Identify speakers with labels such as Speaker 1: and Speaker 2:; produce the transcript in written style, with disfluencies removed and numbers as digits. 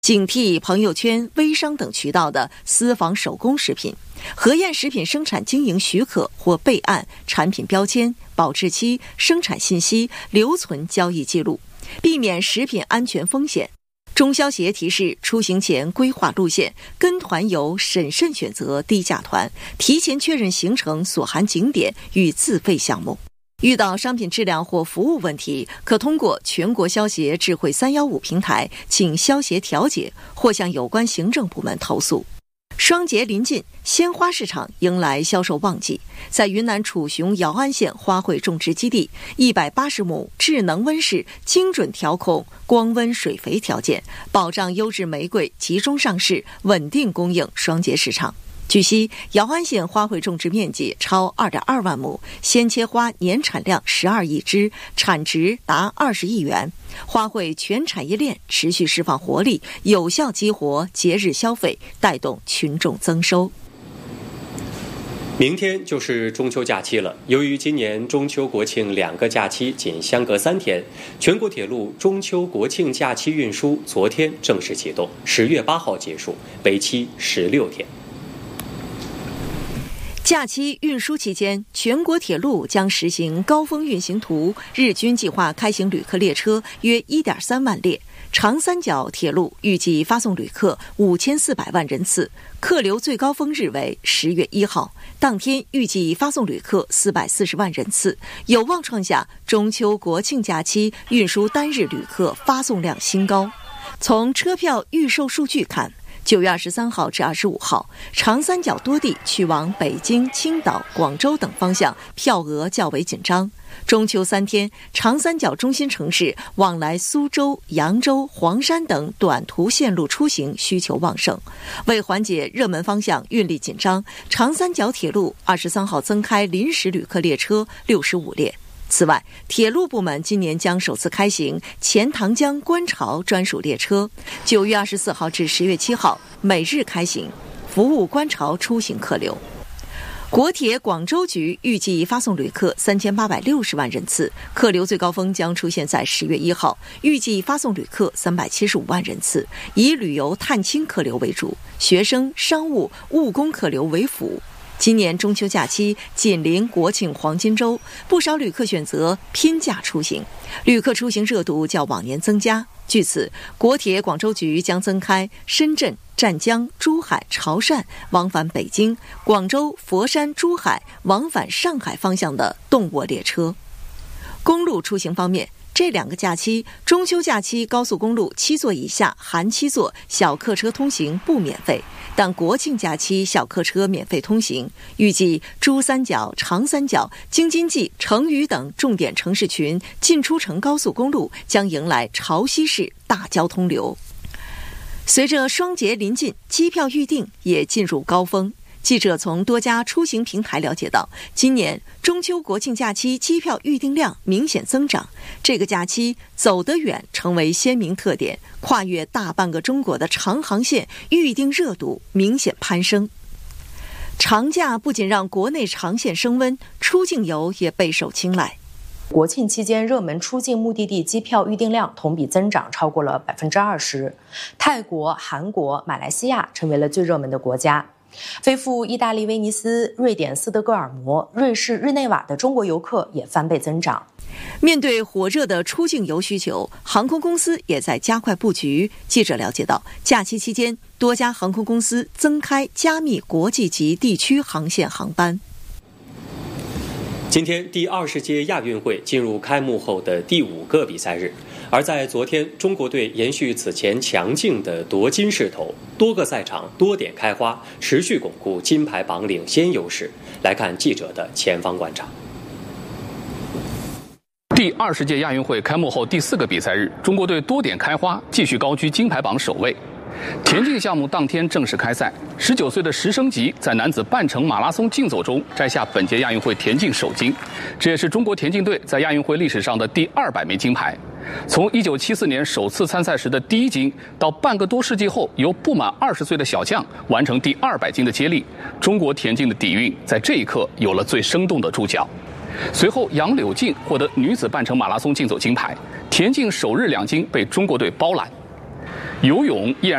Speaker 1: 警惕朋友圈、微商等渠道的私仿手工食品，核验食品生产经营许可或备案、产品标签、保质期、生产信息、留存交易记录，避免食品安全风险。中消协提示，出行前规划路线，跟团游审慎选择低价团，提前确认行程所含景点与自费项目。遇到商品质量或服务问题，可通过全国消协智慧315平台请消协调解，或向有关行政部门投诉。双节临近，鲜花市场迎来销售旺季。在云南楚雄姚安县花卉种植基地，180亩智能温室精准调控光温水肥条件，保障优质玫瑰集中上市，稳定供应双节市场。据悉，姚安县花卉种植面积超2.2万亩，鲜切花年产量12亿只，产值达20亿元。花卉全产业链持续释放活力，有效激活节日消费，带动群众增收。
Speaker 2: 明天就是中秋假期了，由于今年中秋国庆2个假期仅相隔3天，全国铁路中秋国庆假期运输昨天正式启动，10月8号结束，为期16天。
Speaker 1: 假期运输期间，全国铁路将实行高峰运行图，日均计划开行旅客列车约1.3万列。长三角铁路预计发送旅客5400万人次，客流最高峰日为10月1号，当天预计发送旅客440万人次，有望创下中秋国庆假期运输单日旅客发送量新高。从车票预售数据看，9月23号至25号，长三角多地去往北京、青岛、广州等方向票额较为紧张。中秋3天，长三角中心城市往来苏州、扬州、黄山等短途线路出行需求旺盛。为缓解热门方向运力紧张，长三角铁路23号增开临时旅客列车65列。此外，铁路部门今年将首次开行钱塘江观潮专属列车，9月24号至10月7号每日开行，服务观潮出行客流。国铁广州局预计发送旅客3860万人次，客流最高峰将出现在10月1号，预计发送旅客375万人次，以旅游探亲客流为主，学生、商务、务工客流为辅。今年中秋假期紧邻国庆黄金周，不少旅客选择拼假出行，旅客出行热度较往年增加。据此，国铁广州局将增开深圳、湛江、珠海、潮汕往返北京、广州、佛山、珠海往返上海方向的动卧列车。公路出行方面，这2个假期，中秋假期高速公路7座以下含7座小客车通行不免费，但国庆假期小客车免费通行。预计珠三角、长三角、京津冀、成渝等重点城市群进出城高速公路将迎来潮汐式大交通流。随着双节临近，机票预订也进入高峰。记者从多家出行平台了解到，今年中秋国庆假期机票预订量明显增长，这个假期走得远成为鲜明特点，跨越大半个中国的长航线预订热度明显攀升。长假不仅让国内长线升温，出境游也备受青睐。
Speaker 3: 国庆期间，热门出境目的地机票预订量同比增长超过了20%，泰国、韩国、马来西亚成为了最热门的国家。飞赴意大利威尼斯、瑞典斯德哥尔摩、瑞士日内瓦的中国游客也翻倍增长。
Speaker 1: 面对火热的出境游需求，航空公司也在加快布局。记者了解到，假期期间，多家航空公司增开加密国际级地区航线航班。
Speaker 2: 今天第20届亚运会进入开幕后的第5个比赛日，而在昨天，中国队延续此前强劲的夺金势头，多个赛场多点开花，持续巩固金牌榜领先优势。来看记者的前方观察。
Speaker 4: 第20届亚运会开幕后第4个比赛日，中国队多点开花，继续高居金牌榜首位。田径项目当天正式开赛，19岁的石生吉在男子半程马拉松竞走中摘下本届亚运会田径首金，这也是中国田径队在亚运会历史上的第200枚金牌。从1974年首次参赛时的第1金，到半个多世纪后由不满20岁的小将完成第200金的接力，中国田径的底蕴在这一刻有了最生动的注脚。随后，杨柳静获得女子半程马拉松竞走金牌，田径首日2金被中国队包揽。 游泳依然